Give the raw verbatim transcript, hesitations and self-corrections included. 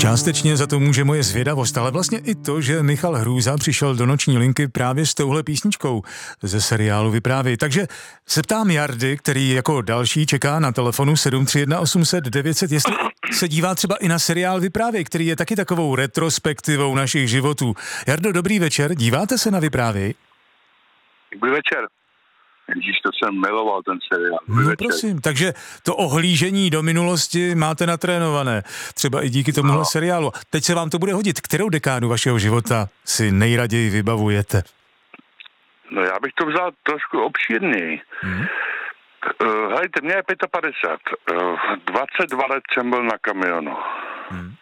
Částečně za to může moje zvědavost, ale vlastně i to, že Michal Hrůza přišel do noční linky právě s touhle písničkou ze seriálu Vyprávěj. Takže se ptám Jardy, který jako další čeká na telefonu sedm tři jedna osm set devět set, jestli se dívá třeba i na seriál Vyprávěj, který je taky takovou retrospektivou našich životů. Jardo, dobrý večer, díváte se na Vyprávěj? Dobrý večer. Ježíš, to jsem miloval, ten seriál. No večer. Prosím, takže to ohlížení do minulosti máte natrénované, třeba i díky tomuhle no. seriálu. Teď se vám to bude hodit. Kterou dekádu vašeho života si nejraději vybavujete? No já bych to vzal trošku obšírněji. Hmm. Uh, hejte, mě je padesát pět. Uh, dvacet dva let jsem byl na kamionu. Hmm.